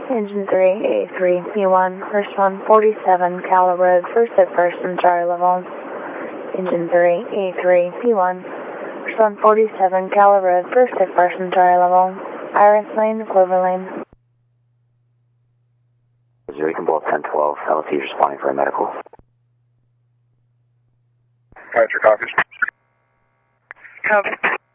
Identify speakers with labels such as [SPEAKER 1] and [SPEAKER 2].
[SPEAKER 1] Engine 3, A3, P1, first one 47, Cala Road, first at first and Charlie level. Engine 3, A3, P1, first one 47, Cala Road, first at first and Charlie level. Iris Lane, Clover Lane.
[SPEAKER 2] You can blow up 1012, LT is responding for a medical.
[SPEAKER 3] Roger, copy.
[SPEAKER 1] Copy.